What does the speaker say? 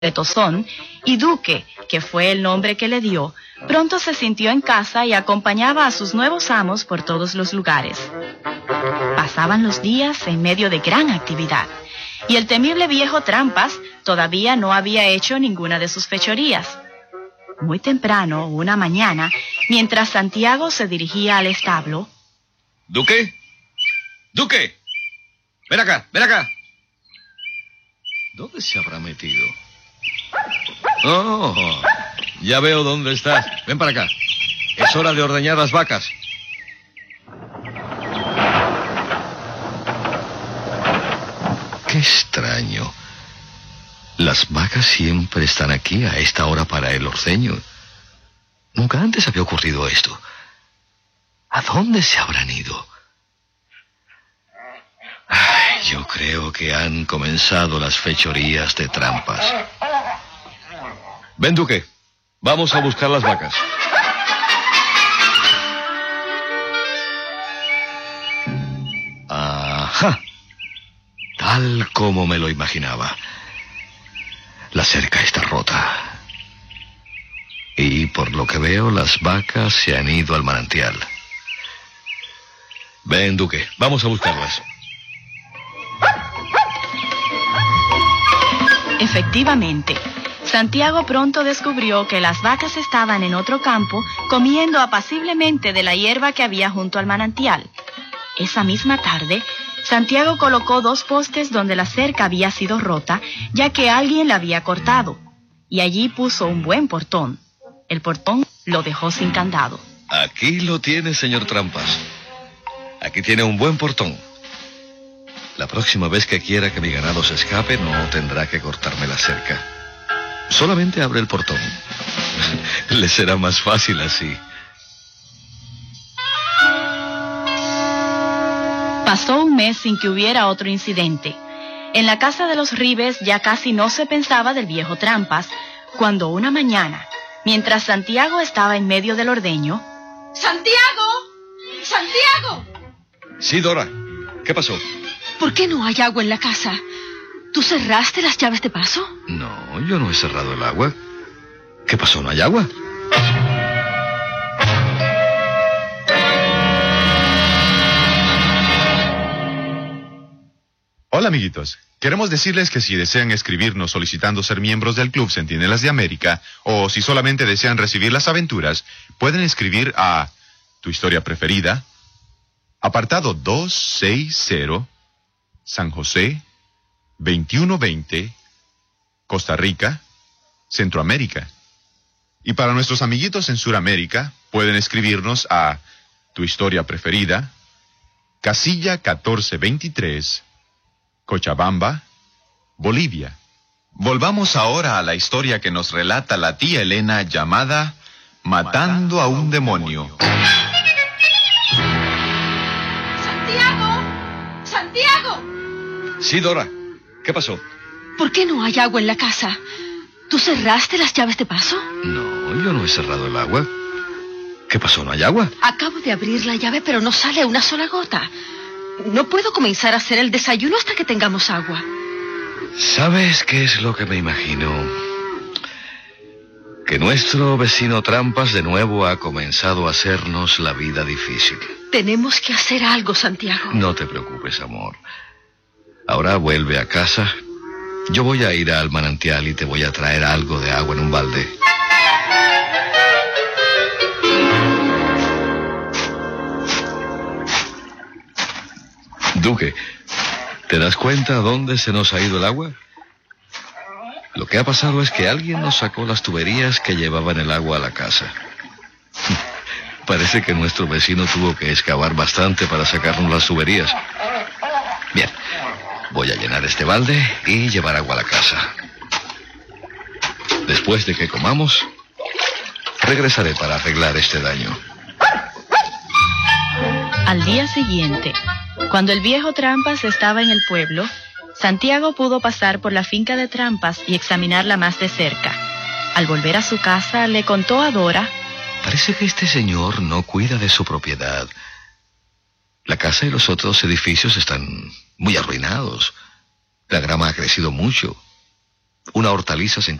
de Tozón, y Duque, que fue el nombre que le dio, pronto se sintió en casa y acompañaba a sus nuevos amos por todos los lugares. Pasaban los días en medio de gran actividad, y el temible viejo Trampas todavía no había hecho ninguna de sus fechorías. Muy temprano, una mañana, mientras Santiago se dirigía al establo... ¿Duque? ¡Duque! ¡Ven acá, ven acá! ¿Dónde se habrá metido? Oh, ya veo dónde estás. Ven para acá. Es hora de ordeñar las vacas. Qué extraño. Las vacas siempre están aquí a esta hora para el ordeño. Nunca antes había ocurrido esto. ¿A dónde se habrán ido? Ay, yo creo que han comenzado las fechorías de Trampas. Ven, Duque. Vamos a buscar las vacas. Ajá. Tal como me lo imaginaba. La cerca está rota. Y por lo que veo, las vacas se han ido al manantial. Ven, Duque. Vamos a buscarlas. Efectivamente, Santiago pronto descubrió que las vacas estaban en otro campo comiendo apaciblemente de la hierba que había junto al manantial. Esa misma tarde, Santiago colocó 2 postes donde la cerca había sido rota, ya que alguien la había cortado, y allí puso un buen portón. El portón lo dejó sin candado. Aquí lo tiene, señor Trampas. Aquí tiene un buen portón. La próxima vez que quiera que mi ganado se escape, no tendrá que cortarme la cerca. Solamente abre el portón. Le será más fácil así. Pasó un mes sin que hubiera otro incidente. En la casa de los Ribes ya casi no se pensaba del viejo Trampas, cuando una mañana, mientras Santiago estaba en medio del ordeño... ¡Santiago! ¡Santiago! Sí, Dora. ¿Qué pasó? ¿Por qué no hay agua en la casa? ¿Tú cerraste las llaves de paso? No, yo no he cerrado el agua. ¿Qué pasó? ¿No hay agua? Hola, amiguitos. Queremos decirles que si desean escribirnos solicitando ser miembros del Club Centinelas de América, o si solamente desean recibir las aventuras, pueden escribir a Tu Historia Preferida, apartado 260, San José, 2120, Costa Rica, Centroamérica. Y para nuestros amiguitos en Suramérica, pueden escribirnos a Tu Historia Preferida, Casilla 1423, Cochabamba, Bolivia. Volvamos ahora a la historia que nos relata la tía Elena llamada Matando a un demonio. ¡Santiago! ¡Santiago! Sí, Dora. ¿Qué pasó? ¿Por qué no hay agua en la casa? ¿Tú cerraste las llaves de paso? No, yo no he cerrado el agua. ¿Qué pasó? ¿No hay agua? Acabo de abrir la llave, pero no sale una sola gota. No puedo comenzar a hacer el desayuno hasta que tengamos agua. ¿Sabes qué es lo que me imagino? Que nuestro vecino Trampas de nuevo ha comenzado a hacernos la vida difícil. Tenemos que hacer algo, Santiago. No te preocupes, amor. Ahora vuelve a casa. Yo voy a ir al manantial y te voy a traer algo de agua en un balde. Duque, ¿te das cuenta dónde se nos ha ido el agua? Lo que ha pasado es que alguien nos sacó las tuberías que llevaban el agua a la casa. Parece que nuestro vecino tuvo que excavar bastante para sacarnos las tuberías. Bien, voy a llenar este balde y llevar agua a la casa. Después de que comamos, regresaré para arreglar este daño. Al día siguiente, cuando el viejo Trampas estaba en el pueblo, Santiago pudo pasar por la finca de Trampas y examinarla más de cerca. Al volver a su casa, le contó a Dora... Parece que este señor no cuida de su propiedad. La casa y los otros edificios están muy arruinados. La grama ha crecido mucho. Una hortaliza se